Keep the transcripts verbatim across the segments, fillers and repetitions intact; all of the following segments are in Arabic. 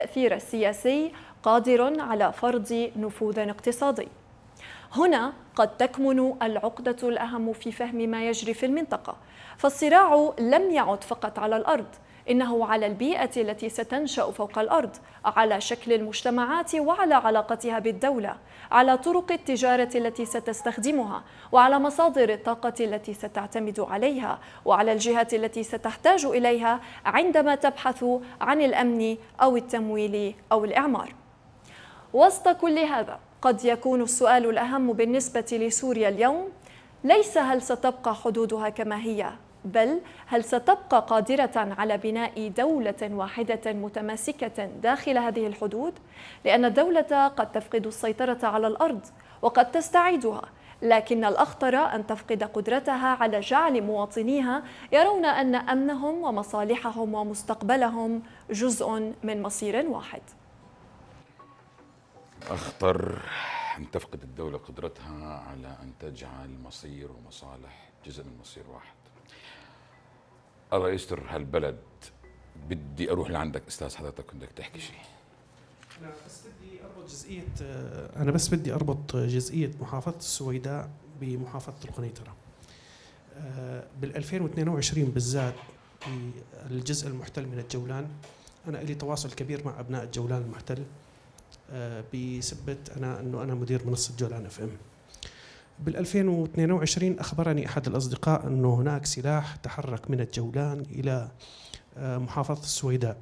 التأثير السياسي قادر على فرض نفوذ اقتصادي. هنا قد تكمن العقدة الأهم في فهم ما يجري في المنطقة، فالصراع لم يعد فقط على الأرض، إنه على البيئة التي ستنشأ فوق الأرض، على شكل المجتمعات وعلى علاقتها بالدولة، على طرق التجارة التي ستستخدمها، وعلى مصادر الطاقة التي ستعتمد عليها، وعلى الجهات التي ستحتاج إليها عندما تبحث عن الأمن أو التمويل أو الإعمار. وسط كل هذا قد يكون السؤال الأهم بالنسبة لسوريا اليوم ليس هل ستبقى حدودها كما هي، بل هل ستبقى قادرة على بناء دولة واحدة متماسكة داخل هذه الحدود؟ لأن الدولة قد تفقد السيطرة على الأرض وقد تستعيدها، لكن الأخطر أن تفقد قدرتها على جعل مواطنيها يرون أن أمنهم ومصالحهم ومستقبلهم جزء من مصير واحد. أخطر أن تفقد الدولة قدرتها على أن تجعل مصير ومصالح جزء من مصير واحد. الله يستر هالبلد. بدي أروح لعندك أستاذ، حضرتك بدك تحكي شيء. أنا بس بدي أربط جزئية أنا بس بدي أربط جزئية محافظة السويداء بمحافظة القنيطرة. بال ألفين واثنين وعشرين بالذات بالجزء المحتل من الجولان، أنا لي تواصل كبير مع أبناء الجولان المحتل بسبة أنا أنه أنا مدير منصة جولان اف ام. بال ألفين واثنين وعشرين أخبرني أحد الأصدقاء أنه هناك سلاح تحرك من الجولان إلى محافظة السويداء.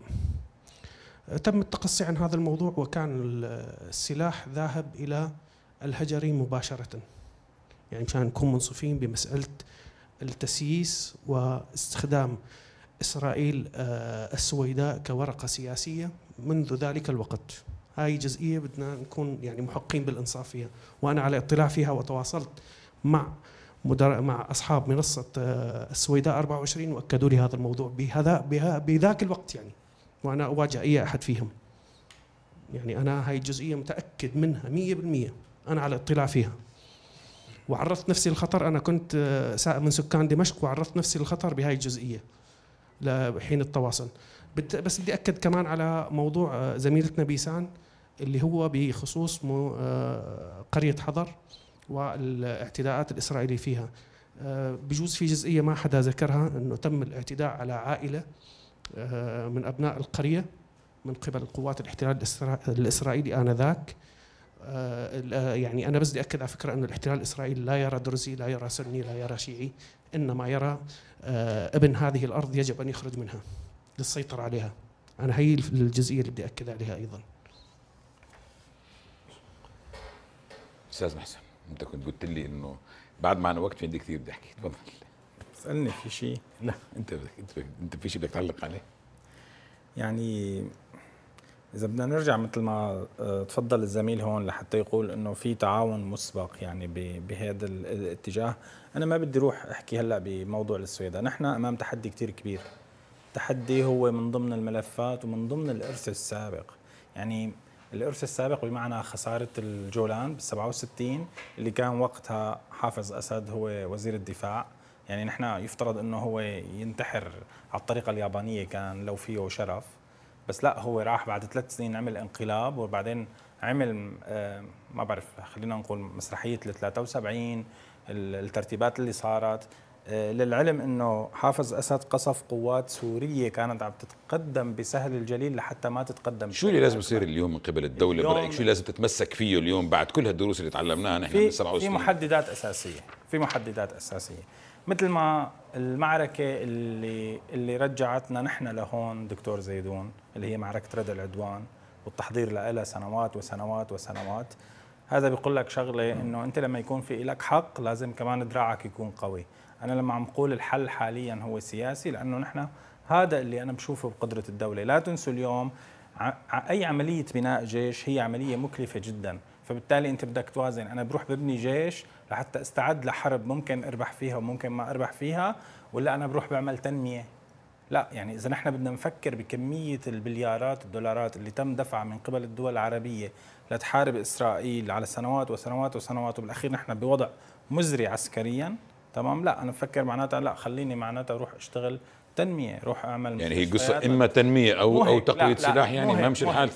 تم التقصي عن هذا الموضوع، وكان السلاح ذاهب إلى الهجري مباشرة، يعني مشان نكون منصفين بمسألة التسييس واستخدام إسرائيل السويداء كورقة سياسية منذ ذلك الوقت. هاي جزئية بدنا نكون يعني محقين بالإنصاف فيها، وأنا على اطلاع فيها، وتواصلت مع مدر... مع أصحاب منصة السويداء أربعة وعشرين وأكدوا لي هذا الموضوع بهذا بها بذاك الوقت، يعني وأنا أواجه أي أحد فيهم. يعني أنا هاي جزئية متأكد منها مية بالمية، أنا على اطلاع فيها، وعرفت نفسي الخطر. أنا كنت من سكان دمشق، وعرفت نفسي الخطر بهاي الجزئية لحين التواصل. بس بدي أكد كمان على موضوع زميلتنا بيسان اللي هو بخصوص قرية حضر والاعتداءات الإسرائيلية فيها. بجوز في جزئية ما حدا ذكرها، أنه تم الاعتداء على عائلة من أبناء القرية من قبل قوات الاحتلال الإسرائيلي آنذاك. يعني أنا بس بدي أكد على فكرة أن الاحتلال الإسرائيلي لا يرى درزي، لا يرى سني، لا يرى شيعي، إنما يرى ابن هذه الأرض يجب أن يخرج منها للسيطرة عليها. أنا هي الجزئية اللي بدي أكد عليها أيضا. أستاذ محسن، أنت كنت قلت لي إنه بعد ما أنا وقت في عندي كثير بدي أحكي، تفضل. اسألني في شيء؟ لا، أنت أنت أنت في شيء بدك تعلق عليه؟ يعني إذا بدنا نرجع مثل ما تفضل الزميل هون لحتى يقول إنه في تعاون مسبق يعني بهذا الاتجاه، أنا ما بدي أروح أحكي هلا بموضوع السويداء. نحن أمام تحدي كتير كبير. تحدي هو من ضمن الملفات ومن ضمن الإرث السابق، يعني الإرث السابق بمعنى خسارة الجولان بالسبعة وستين اللي كان وقتها حافظ أسد هو وزير الدفاع. يعني نحن يفترض أنه هو ينتحر على الطريقة اليابانية كان لو فيه شرف، بس لا، هو راح بعد ثلاث سنين عمل انقلاب، وبعدين عمل آه ما بعرف، خلينا نقول مسرحية ال ثلاثة وسبعين، الترتيبات اللي صارت. للعلم انه حافظ اسد قصف قوات سوريه كانت عم تتقدم بسهل الجليل لحتى ما تتقدم. شو اللي لازم يصير اليوم من قبل الدوله برايك؟ شو اللي لازم تتمسك فيه اليوم بعد كل هالدروس اللي تعلمناها نحن من سبعة وستين؟ في محددات اساسيه، في محددات اساسيه مثل ما المعركه اللي اللي رجعتنا نحن لهون دكتور زيدون، اللي هي معركه ردع العدوان والتحضير لها سنوات وسنوات وسنوات. هذا بيقول لك شغله، انه انت لما يكون في لك حق لازم كمان دراعك يكون قوي. أنا لما عم بقول الحل حاليا هو سياسي، لأنه نحن هذا اللي أنا بشوفه بقدرة الدولة. لا تنسوا اليوم أي عملية بناء جيش هي عملية مكلفة جدا، فبالتالي أنت بدك توازن. أنا بروح ببني جيش لحتى استعد لحرب ممكن أربح فيها وممكن ما أربح فيها، ولا أنا بروح بعمل تنمية؟ لا، يعني إذا نحن بدنا نفكر بكمية البليارات الدولارات اللي تم دفعها من قبل الدول العربية لتحارب إسرائيل على سنوات وسنوات وسنوات، وبالأخير نحن بوضع مزري عسكريا، تمام؟ لا، أنا بفكر معناتها لا، خليني معناتها أروح أشتغل تنمية، روح أعمل يعني هي قصة إما تنمية أو أو تقوية سلاح، يعني ما مش الحال.